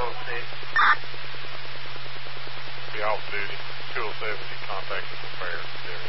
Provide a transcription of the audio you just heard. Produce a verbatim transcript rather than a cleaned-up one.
oh six. Be off duty. two oh seven, you contact the repair.